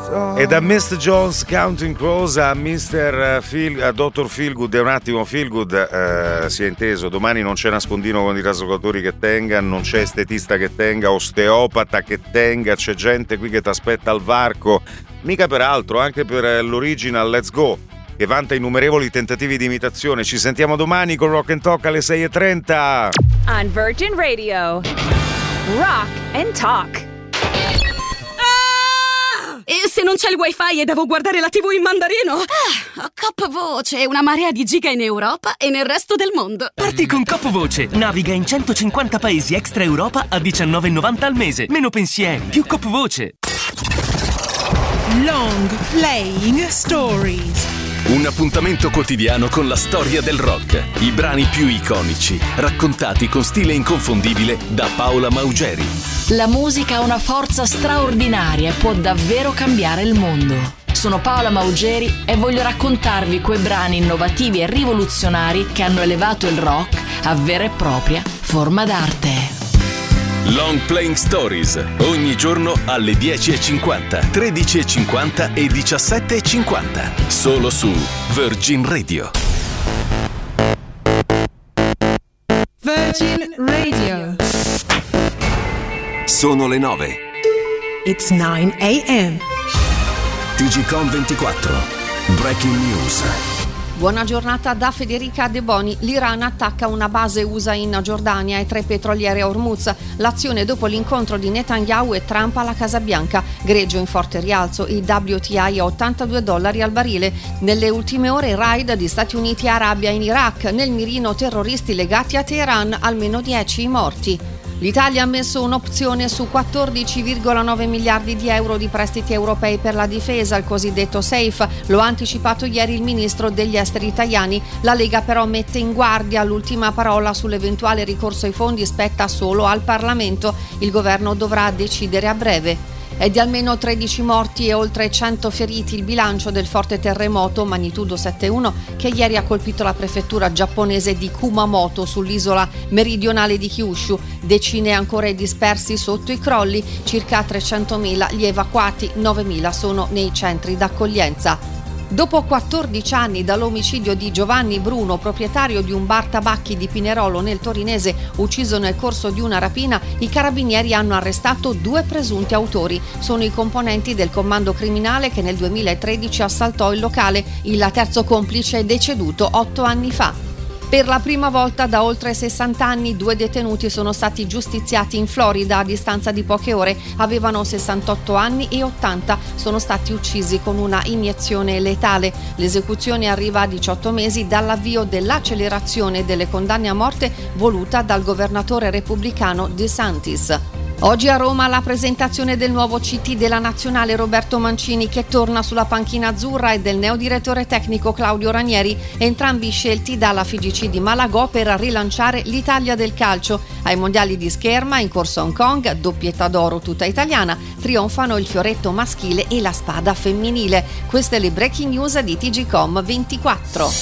E da Mr. Jones Counting Crows a Dr. Feelgood, è un attimo Feelgood, si è inteso, domani non c'è nascondino con i traslocatori che tenga, non c'è estetista che tenga, osteopata che tenga, c'è gente qui che ti aspetta al varco, mica per altro, anche per l'original Let's Go, che vanta innumerevoli tentativi di imitazione. Ci sentiamo domani con Rock and Talk alle 6:30 on Virgin Radio. Rock and Talk. E se non c'è il wifi e devo guardare la TV in mandarino? Cop Voce, una marea di giga in Europa e nel resto del mondo. Parti con Cop Voce, naviga in 150 paesi extra Europa a $19,90 al mese. Meno pensieri, più Cop Voce. Long Playing Stories. Un appuntamento quotidiano con la storia del rock, i brani più iconici, raccontati con stile inconfondibile da Paola Maugeri. La musica ha una forza straordinaria e può davvero cambiare il mondo. Sono Paola Maugeri e voglio raccontarvi quei brani innovativi e rivoluzionari che hanno elevato il rock a vera e propria forma d'arte. Long Playing Stories, ogni giorno alle 10:50, 13:50 e 17:50, solo su Virgin Radio. Virgin Radio. Sono le 9. It's 9 a.m. TGcom 24. Breaking news. Buona giornata da Federica De Boni. L'Iran attacca una base USA in Giordania e 3 petroliere a Hormuz. L'azione dopo l'incontro di Netanyahu e Trump alla Casa Bianca. Greggio in forte rialzo, il WTI a $82 al barile. Nelle ultime ore raid di Stati Uniti e Arabia in Iraq. Nel mirino terroristi legati a Teheran, almeno 10 morti. L'Italia ha messo un'opzione su 14,9 miliardi di euro di prestiti europei per la difesa, il cosiddetto SAFE. Lo ha anticipato ieri il ministro degli esteri italiani. La Lega però mette in guardia: l'ultima parola sull'eventuale ricorso ai fondi spetta solo al Parlamento. Il governo dovrà decidere a breve. È di almeno 13 morti e oltre 100 feriti il bilancio del forte terremoto magnitudo 7,1 che ieri ha colpito la prefettura giapponese di Kumamoto sull'isola meridionale di Kyushu. Decine ancora i dispersi sotto i crolli, circa 300.000 gli evacuati, 9.000 sono nei centri d'accoglienza. Dopo 14 anni dall'omicidio di Giovanni Bruno, proprietario di un bar tabacchi di Pinerolo nel Torinese, ucciso nel corso di una rapina, i carabinieri hanno arrestato 2 presunti autori. Sono i componenti del comando criminale che nel 2013 assaltò il locale. Il terzo complice è deceduto 8 anni fa. Per la prima volta da oltre 60 anni 2 detenuti sono stati giustiziati in Florida a distanza di poche ore. Avevano 68 anni e 80, sono stati uccisi con una iniezione letale. L'esecuzione arriva a 18 mesi dall'avvio dell'accelerazione delle condanne a morte voluta dal governatore repubblicano DeSantis. Oggi a Roma la presentazione del nuovo CT della Nazionale Roberto Mancini, che torna sulla panchina azzurra, e del neodirettore tecnico Claudio Ranieri, entrambi scelti dalla FIGC di Malagò per rilanciare l'Italia del calcio. Ai mondiali di scherma in corso a Hong Kong, doppietta d'oro tutta italiana, trionfano il fioretto maschile e la spada femminile. Queste le breaking news di TGcom 24.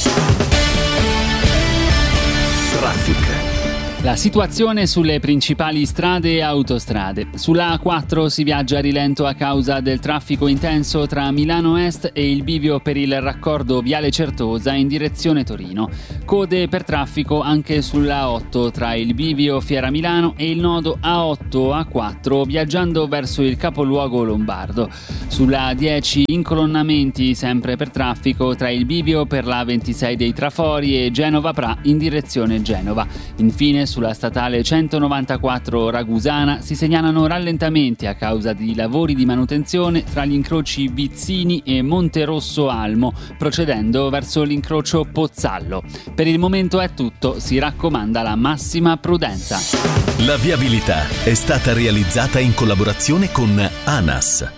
Traffic. La situazione sulle principali strade e autostrade. Sulla A4 si viaggia a rilento a causa del traffico intenso tra Milano Est e il bivio per il raccordo Viale Certosa in direzione Torino. Code per traffico anche sulla A8 tra il bivio Fiera Milano e il nodo A8-A4 viaggiando verso il capoluogo lombardo. Sulla A10 incolonnamenti sempre per traffico tra il bivio per la 26 dei Trafori e Genova Pra in direzione Genova. Infine sulla statale 194 Ragusana si segnalano rallentamenti a causa di lavori di manutenzione tra gli incroci Vizzini e Monterosso Almo, procedendo verso l'incrocio Pozzallo. Per il momento è tutto, si raccomanda la massima prudenza. La viabilità è stata realizzata in collaborazione con ANAS.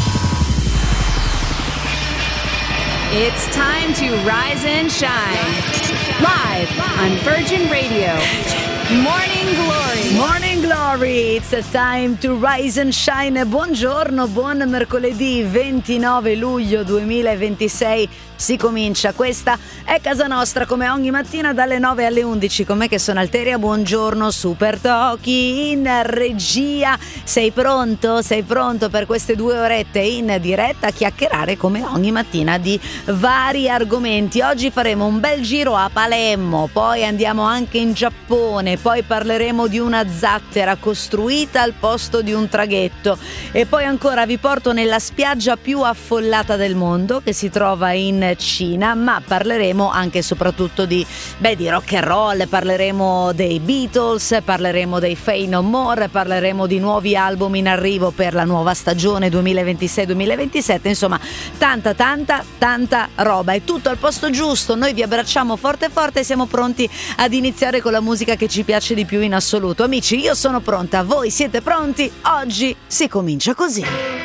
It's time to rise and shine. Live on Virgin Radio. Morning Glory. Morning Glory, it's a time to rise and shine. Buongiorno, buon mercoledì 29 luglio 2026. Si comincia, questa è casa nostra come ogni mattina dalle 9 alle 11 con me che sono Alteria. Buongiorno Super Toki in regia. Sei pronto? Sei pronto per queste 2 orette in diretta a chiacchierare come ogni mattina di vari argomenti. Oggi faremo un bel giro a Palermo, poi andiamo anche in Giappone, poi parleremo di una zattera costruita al posto di un traghetto e poi ancora vi porto nella spiaggia più affollata del mondo che si trova in Cina, ma parleremo anche e soprattutto di rock and roll, parleremo dei Beatles, parleremo dei Faith No More, parleremo di nuovi album in arrivo per la nuova stagione 2026-2027, insomma tanta roba, è tutto al posto giusto. Noi vi abbracciamo forte e siamo pronti ad iniziare con la musica che ci piace di più in assoluto. Amici, io sono pronta, voi siete pronti? Oggi si comincia così.